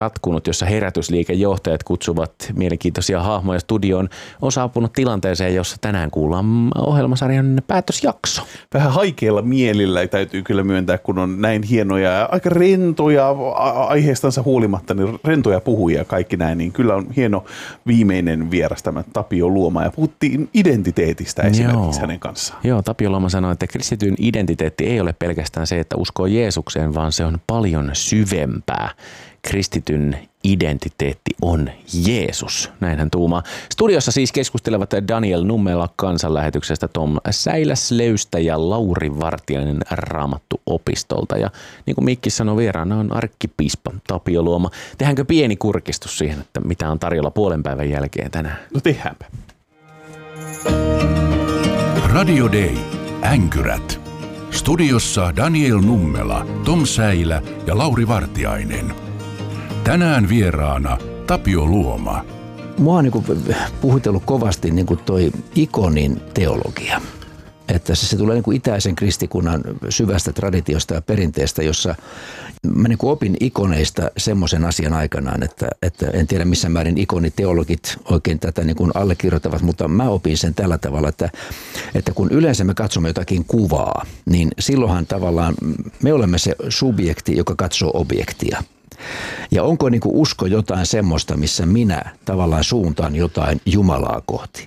jatkunut, jossa herätysliikejohtajat kutsuvat mielenkiintoisia hahmoja studioon, on saapunut tilanteeseen, jossa tänään kuullaan ohjelmasarjan päätösjakso. Vähän haikeilla mielillä täytyy kyllä myöntää, kun on näin hienoja ja aika rentoja aiheestansa huolimatta, niin rentoja puhujia kaikki näin, niin kyllä on hieno viimeinen vieras tämä Tapio Luoma ja puhuttiin identiteetistä esimerkiksi hänen kanssaan. Joo, Tapio Luoma sanoi, että kristityn identiteetti ei ole pelkästään se, että uskoo Jeesukseen, vaan se on paljon syvempää. Kristityn identiteetti on Jeesus, näin hän tuumaa. Studiossa siis keskustelevat Daniel Nummela kansanlähetyksestä, Tom Säiläslöystä ja Lauri Vartiainen Raamattuopistolta. Ja niin kuin Mikki sanoi, vieraana on arkkipiispa Tapio Luoma. Tehdäänkö pieni kurkistus siihen, että mitä on tarjolla puolen päivän jälkeen tänään? No tehdäänpä. Radio Day. Änkyrät. Studiossa Daniel Nummela, Tom Säilä ja Lauri Vartiainen. Tänään vieraana Tapio Luoma. Mua on puhutellut kovasti toi ikonin teologia. Että se tulee itäisen kristikunnan syvästä traditiosta ja perinteestä, jossa mä opin ikoneista semmoisen asian aikanaan, että en tiedä missä määrin ikoniteologit oikein tätä allekirjoittavat, mutta mä opin sen tällä tavalla, että kun yleensä me katsomme jotakin kuvaa, niin silloinhan tavallaan me olemme se subjekti, joka katsoo objektia. Ja onko usko jotain semmoista, missä minä tavallaan suuntaan jotain Jumalaa kohti?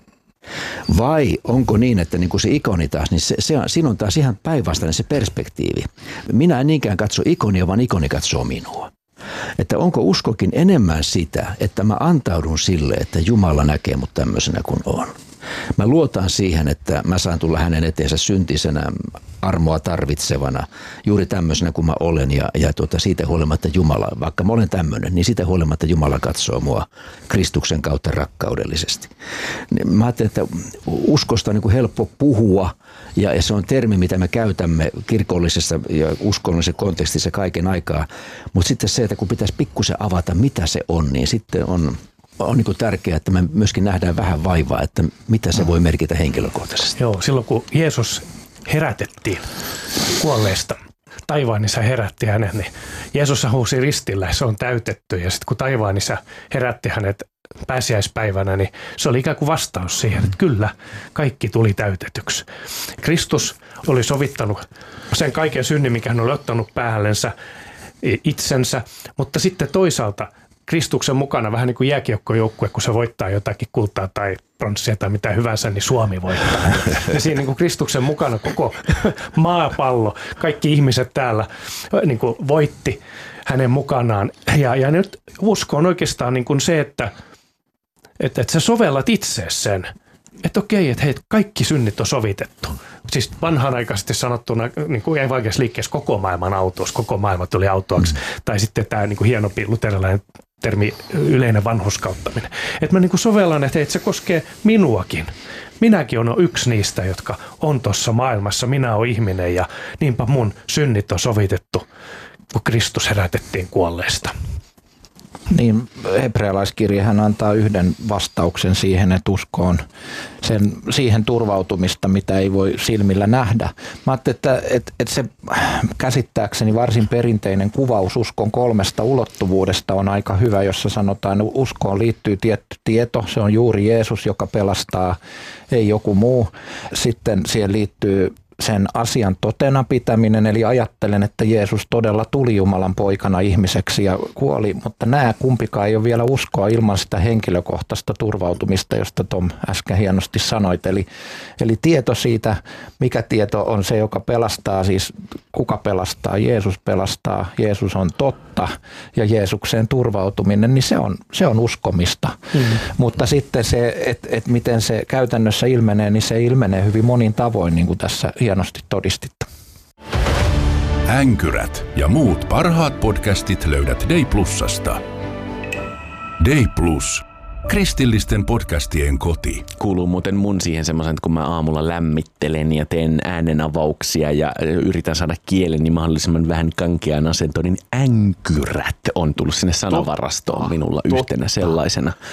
Vai onko niin, että se ikoni taas, niin siinä on taas ihan päinvastainen se perspektiivi. Minä en niinkään katso ikonia, vaan ikoni katsoo minua. Että onko uskokin enemmän sitä, että mä antaudun sille, että Jumala näkee mut tämmöisenä kuin on. Mä luotan siihen, että mä saan tulla hänen eteensä syntisenä, armoa tarvitsevana, juuri tämmöisenä kuin mä olen. Ja siitä huolimatta Jumala, vaikka mä olen tämmöinen, niin siitä huolimatta Jumala katsoo mua Kristuksen kautta rakkaudellisesti. Mä ajattelin, että uskosta on helppo puhua ja se on termi, mitä me käytämme kirkollisessa ja uskonnollisessa kontekstissa kaiken aikaa. Mutta sitten se, että kun pitäisi pikkusen avata, mitä se on, niin sitten on tärkeää, että me myöskin nähdään vähän vaivaa, että mitä se voi merkitä henkilökohtaisesti. Joo, silloin kun Jeesus herätettiin kuolleesta, taivaan isä herätti hänet, niin Jeesus huusi ristillä, se on täytetty. Ja sitten kun taivaan isä herätti hänet pääsiäispäivänä, niin se oli ikään kuin vastaus siihen, että kyllä, kaikki tuli täytetyksi. Kristus oli sovittanut sen kaiken synnin, mikä hän oli ottanut päällensä itsensä, mutta sitten toisaalta Kristuksen mukana vähän niin kuin jääkiekkojoukkue, kun se voittaa jotakin kultaa tai pronssia tai mitä hyvänsä, niin Suomi voittaa. Ja siinä niin kuin Kristuksen mukana koko maapallo, kaikki ihmiset täällä niin kuin voitti hänen mukanaan. Ja nyt usko on oikeastaan niin kuin se, että sä sovellat itseesi sen, että okei, että hei, kaikki synnit on sovitettu. Siis vanhanaikaisesti sanottuna niin kuin evankelisliikkeessä koko maailman autous, koko maailma tuli autoaksi. Tai sitten tämä niin kuin hienompi luterilainen termi yleinen vanhurskauttaminen. Että mä niin kuin sovellan, että hei, se koskee minuakin. Minäkin olen yksi niistä, jotka on tuossa maailmassa. Minä olen ihminen ja niinpä mun synnit on sovitettu, kun Kristus herätettiin kuolleesta. Niin, hebrealaiskirjahan antaa yhden vastauksen siihen, että usko on siihen turvautumista, mitä ei voi silmillä nähdä. Mä ajattelin, että se käsittääkseni varsin perinteinen kuvaus uskon 3 ulottuvuudesta on aika hyvä, jossa sanotaan, että uskoon liittyy tietty tieto, se on juuri Jeesus, joka pelastaa, ei joku muu. Sitten siihen liittyy sen asian totena pitäminen, eli ajattelen, että Jeesus todella tuli Jumalan poikana ihmiseksi ja kuoli, mutta nämä kumpikaan ei ole vielä uskoa ilman sitä henkilökohtaista turvautumista, josta Tom äsken hienosti sanoit. Eli tieto siitä, mikä tieto on se, joka pelastaa, siis kuka pelastaa, Jeesus on totta ja Jeesukseen turvautuminen, niin se on uskomista. Mutta sitten se, että miten se käytännössä ilmenee, niin se ilmenee hyvin monin tavoin, niin kuin tässä hienosti todistitte. Änkyrät ja muut parhaat podcastit löydät Day Plusasta. Day Plus. Kristillisten podcastien koti. Kuuluu muuten mun siihen semmoisen, kun mä aamulla lämmittelen ja teen äänenavauksia ja yritän saada kieleni mahdollisimman vähän kankeaan asentoon, niin änkyrät on tullut sinne sanavarastoon minulla yhtenä sellaisena.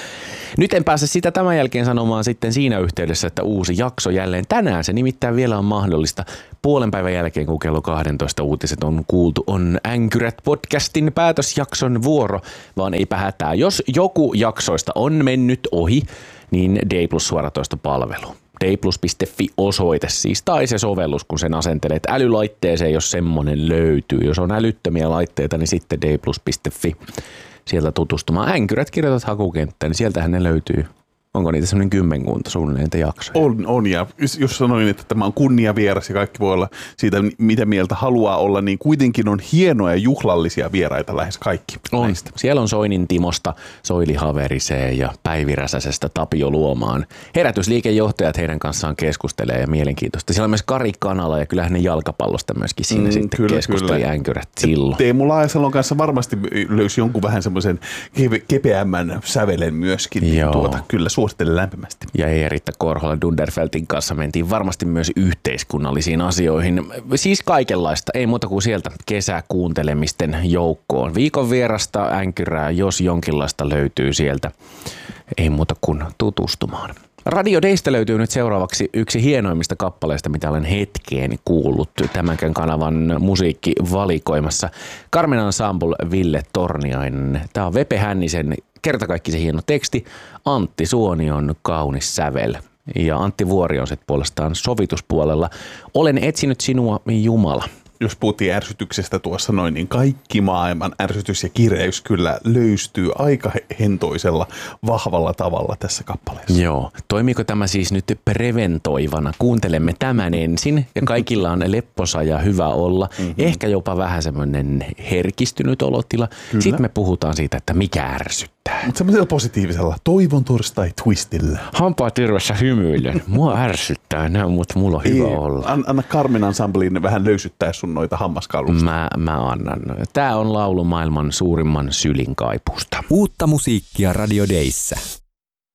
Nyt en pääse sitä tämän jälkeen sanomaan sitten siinä yhteydessä, että uusi jakso jälleen tänään. Se nimittäin vielä on mahdollista puolen päivän jälkeen, kun kello 12 uutiset on kuultu, on Änkyrät-podcastin päätösjakson vuoro, vaan eipä hätää. Jos joku jaksoista on mennyt ohi, niin D Plus suoratoistopalvelu. dplus.fi-osoite siis, tai se sovellus, kun sen asentelet älylaitteeseen, jos semmonen löytyy. Jos on älyttömiä laitteita, niin sitten dplus.fi sieltä tutustumaan. Änkyrät kirjoitat hakukenttään, niin sieltähän ne löytyy. Onko niitä semmoinen 10 suunnilleen niitä jaksoja? On, ja jos sanoin, että tämä on kunniavieras ja kaikki voi olla siitä, mitä mieltä haluaa olla, niin kuitenkin on hienoja juhlallisia vieraita lähes kaikki. On. Näistä. Siellä on Soinin Timosta Soili Haveriseen ja Päivi Räsäsestä Tapio Luomaan. Herätysliikejohtajat heidän kanssaan keskustelee ja mielenkiintoista. Siellä on myös Kari Kanala ja kyllähän ne jalkapallosta myöskin siinä sitten keskusteli Änkyrät silloin. Teemu Laajasalon kanssa varmasti löysi jonkun vähän semmoisen kepeämmän sävelen myöskin. Niin kyllä suosittelen lämpimästi. Ja Eeritta Korhola Dunderfeltin kanssa mentiin varmasti myös yhteiskunnallisiin asioihin. Siis kaikenlaista, ei muuta kuin sieltä kesäkuuntelemisten joukkoon. Viikon vierasta änkyrää, jos jonkinlaista löytyy sieltä. Ei muuta kuin tutustumaan. Radio Daystä löytyy nyt seuraavaksi yksi hienoimmista kappaleista, mitä olen hetkeen kuullut tämänkään kanavan musiikkivalikoimassa. Carmen Ensemble, Ville Torniainen. Tämä on Vepe Hännisen kertakaikkisen hieno teksti. Antti Suonion kaunis sävel. Ja Antti Vuori on sitten puolestaan sovituspuolella. Olen etsinyt sinua, Jumala. Jos puhuttiin ärsytyksestä tuossa noin, niin kaikki maailman ärsytys ja kireys kyllä löystyy aika hentoisella, vahvalla tavalla tässä kappaleessa. Joo. Toimiiko tämä siis nyt preventoivana? Kuuntelemme tämän ensin ja kaikilla on lepposa ja hyvä olla. Ehkä jopa vähän semmoinen herkistynyt olotila. Kyllä. Sitten me puhutaan siitä, että mikä ärsyttää. Mutta semmoisella positiivisella toivon torstai-twistillä. Hampaa tirvessä hymyilen. Mua ärsyttää, mutta mulla on hyvä olla. Anna Carmen Ensemblein vähän löysyttää sun noita hammaskalusta. Mä annan. Tää on laulu maailman suurimman sylin kaipuusta. Uutta musiikkia Radio Dayssä.